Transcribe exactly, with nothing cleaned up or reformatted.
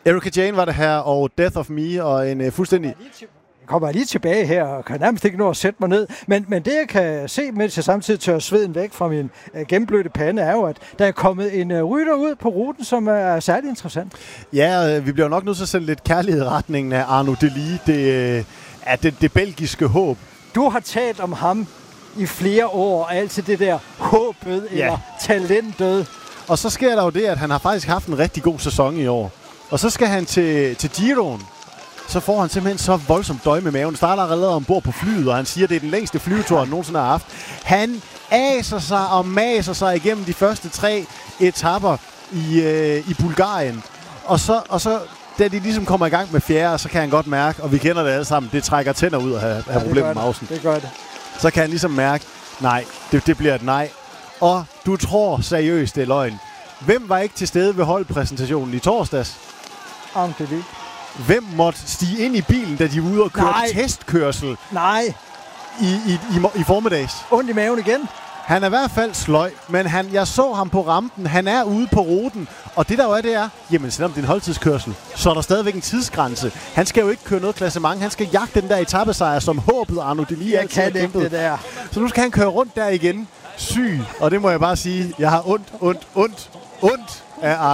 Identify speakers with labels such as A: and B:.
A: Erika Jane var det her, og Death of Me, og en uh, fuldstændig...
B: Jeg kommer lige tilbage her, og kan nærmest ikke nå at sætte mig ned. Men, men det, jeg kan se, mens jeg samtidig tør sveden væk fra min uh, gennemblødte pande, er jo, at der er kommet en uh, rytter ud på ruten, som er særlig interessant.
A: Ja, uh, vi bliver nok nødt til at sende lidt kærlighed i retningen af Arnaud Delis, det, uh, er det, det belgiske håb.
B: Du har talt om ham i flere år, og altid det der håbet ja. eller talentet.
A: Og så sker der jo det, at han har faktisk haft en rigtig god sæson i år. Og så skal han til, til Giroen. Så får han simpelthen så voldsomt døje med maven. Det starter allerede ombord på flyet, og han siger, at det er den længste flyvetur, han nogensinde har haft. Han aser sig og maser sig igennem de første tre etapper i, øh, i Bulgarien. Og så, og så, da de ligesom kommer i gang med fjerde, så kan han godt mærke, og vi kender det alle sammen, det trækker tænder ud at have, have ja, problemer med mausen.
B: Det gør det.
A: Så kan han ligesom mærke, nej, det, det bliver et nej. Og du tror seriøst, det er løgn. Hvem var ikke til stede ved holdpræsentationen i torsdags?
B: Arnaud Delis.
A: Hvem måtte stige ind i bilen, da de var ude og køre
B: Nej.
A: testkørsel
B: Nej.
A: I, i, i, i formiddags?
B: Ondt i maven igen.
A: Han er i hvert fald sløj, men han, jeg så ham på rampen. Han er ude på ruten, og det der jo er, det er, jamen selvom det er en holdtidskørsel, så er der stadigvæk en tidsgrænse. Han skal jo ikke køre noget klassement. Han skal jagte den der etapesejr, som håbet Arnaud Delis
B: jeg
A: altid har
B: kan
A: kæmpet.
B: ikke det der.
A: Så nu skal han køre rundt der igen. Syg. Og det må jeg bare sige, jeg har ondt, ondt, ondt, ondt af Arnaud.